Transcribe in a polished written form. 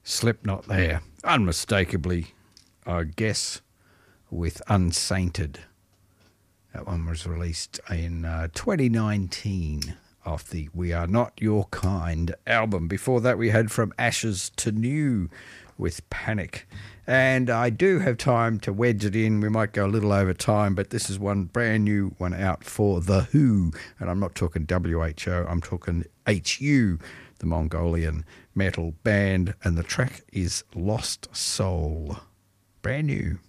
Slipknot there, unmistakably, I guess, with Unsainted. That one was released in 2019 off the We Are Not Your Kind album. Before that, we had From Ashes to New with Panic. And I do have time to wedge it in. We might go a little over time, but this is one brand new one out for The Who. And I'm not talking WHO, I'm talking HU, the Mongolian metal band. And the track is Lost Soul. Brand new.